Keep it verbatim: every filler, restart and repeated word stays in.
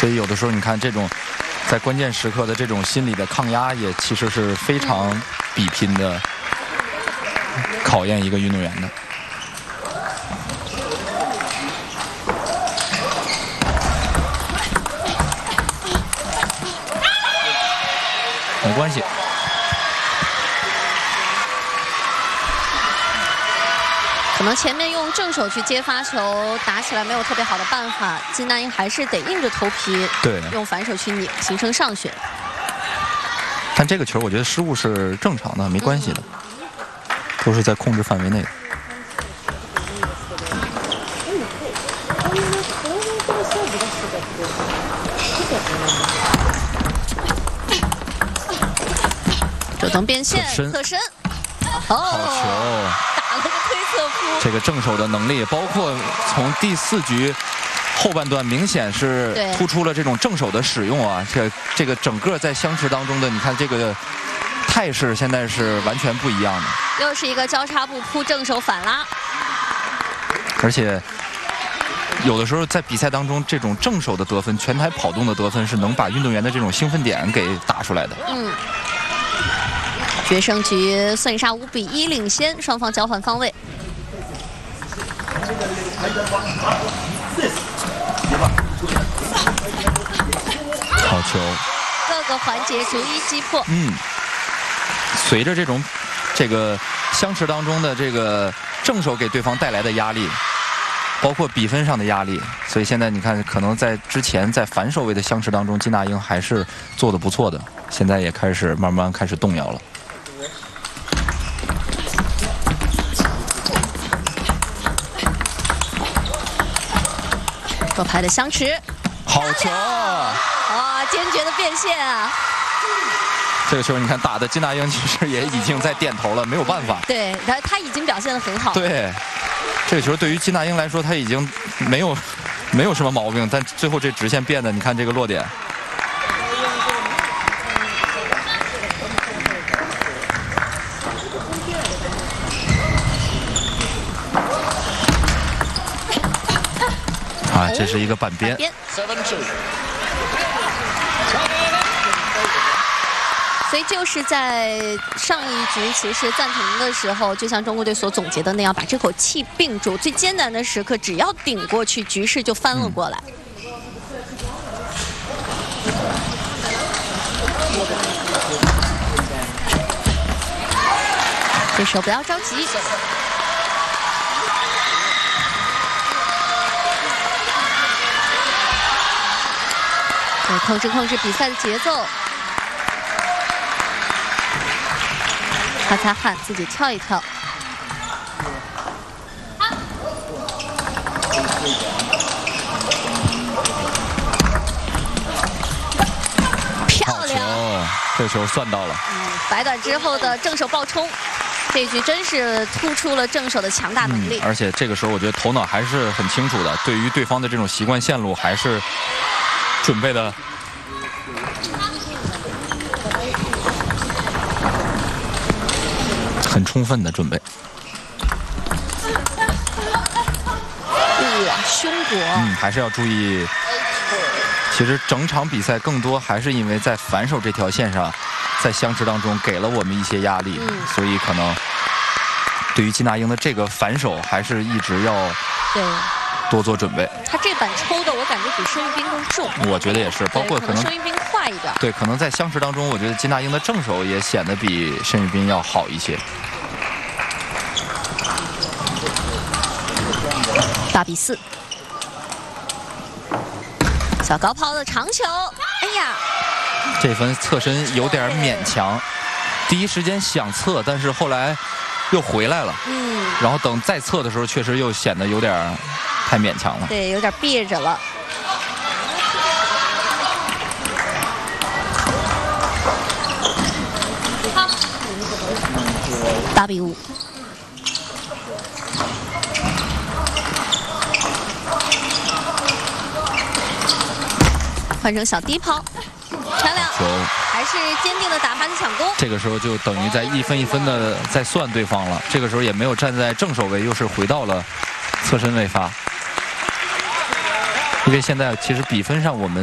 所以有的时候你看这种在关键时刻的这种心理的抗压，也其实是非常比拼的，考验一个运动员的。没关系。 可能前面用正手去接发球，打起来没有特别好的办法，金娜英还是得硬着头皮， 对， 用反手去拧，形成上旋。 但这个球我觉得失误是正常的，没关系的，嗯、都是在控制范围内的。 主动变线，侧身，哦， 好球！ 打了个推侧扑。 这个正手的能力，包括从第四局后半段明显是突出了这种正手的使用啊。这这个整个在相持当中的，你看这个态势现在是完全不一样的。 又是一个交叉步扑正手反拉， 而且有的时候在比赛当中，这种正手的得分、全台跑动的得分，是能把运动员的这种兴奋点给打出来的。 嗯。决胜局孙颖莎五比一领先，双方交换方位。 好球！ 各个环节逐一击破。 嗯，随着这种这个相持当中的这个正手给对方带来的压力，包括比分上的压力，所以现在你看，可能在之前在反手位的相持当中，金娜英还是做得不错的，现在也开始慢慢开始动摇了。 多拍的相持， 好球！ 哇，坚决的变线啊！ 这个球你看打的金娜英其实也已经在点头了，没有办法。 对，他他已经表现得很好。 对，这个球对于金娜英来说，他已经没有没有什么毛病，但最后这直线变的，你看这个落点。啊，这是一个板边。 所以就是在上一局其实暂停的时候，就像中国队所总结的那样，把这口气并住。最艰难的时刻，只要顶过去，局势就翻了过来。嗯、这时候不要着急。对，控制控制比赛的节奏。擦擦汗，自己跳一跳。漂亮！ 这球算到了。 嗯，摆短之后的正手爆冲，这一局真是突出了正手的强大能力。 嗯、而且这个时候，我觉得头脑还是很清楚的，对于对方的这种习惯线路还是准备的。很充分的准备。 哇，胸国。 嗯，还是要注意。其实整场比赛更多还是因为在反手这条线上，在相持当中给了我们一些压力，嗯、所以可能对于金娜英的这个反手，还是一直要对多做准备。 他这板抽的，我感觉比申玉彬更重。 我觉得也是，包括可能申玉彬快一点。 对，可能在相持当中，我觉得金娜英的正手也显得比申玉彬要好一些。 八比四，小高抛的长球，哎呀， 这分侧身有点勉强，第一时间想侧，但是后来又回来了，嗯，然后等再侧的时候，确实又显得有点太勉强了， 对，有点憋着了。八比五。换成小低抛，漂亮，还是坚定的打发的抢攻。 这个时候就等于在一分一分的在算对方了。这个时候也没有站在正手位，又是回到了侧身位发。因为现在其实比分上我们。